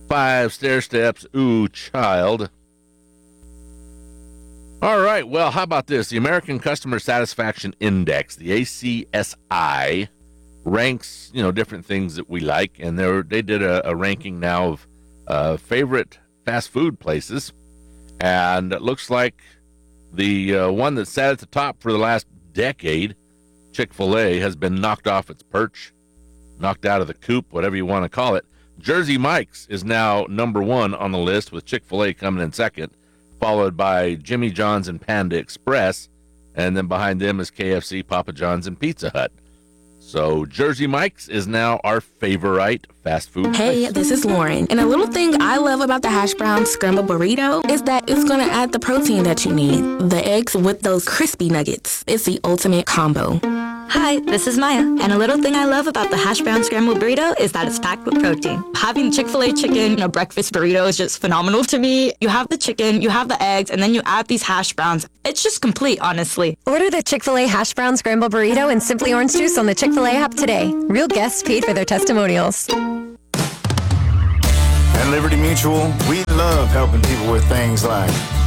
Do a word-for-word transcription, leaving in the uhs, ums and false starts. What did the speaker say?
Five stair steps. Ooh, child. All right. Well, how about this? The American Customer Satisfaction Index, the A C S I, ranks, you know, different things that we like. And they they did a, a ranking now of uh, favorite fast food places. And it looks like the uh, one that sat at the top for the last decade, Chick-fil-A, has been knocked off its perch, knocked out of the coop, whatever you want to call it. Jersey Mike's is now number one on the list, with Chick-fil-A coming in second, followed by Jimmy John's and Panda Express, and then behind them is K F C, Papa John's, and Pizza Hut. So Jersey Mike's is now our favorite fast food Hey, place. this is Lauren. And a little thing I love about the hash brown scrambled burrito is that it's going to add the protein that you need. The eggs with those crispy nuggets. It's the ultimate combo. Hi, this is Maya, and a little thing I love about the hash brown scrambled burrito is that it's packed with protein. Having Chick-fil-A chicken in a breakfast burrito is just phenomenal to me. You have the chicken, you have the eggs, and then you add these hash browns. It's just complete, honestly. Order the Chick-fil-A hash brown scrambled burrito and Simply Orange Juice on the Chick-fil-A app today. Real guests paid for their testimonials. At Liberty Mutual, we love helping people with things like